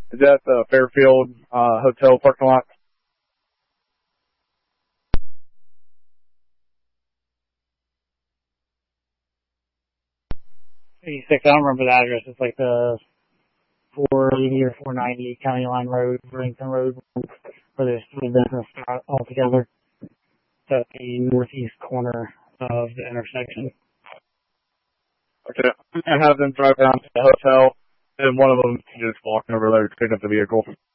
Is that the Fairfield Hotel parking lot? 86, I don't remember the address. It's like the 480 or 490 County Line Road, Burlington Road, where there's three business all together. So at the northeast corner of the intersection. Okay. And have them drive down to the hotel, and one of them can just walk over there to pick up the vehicle.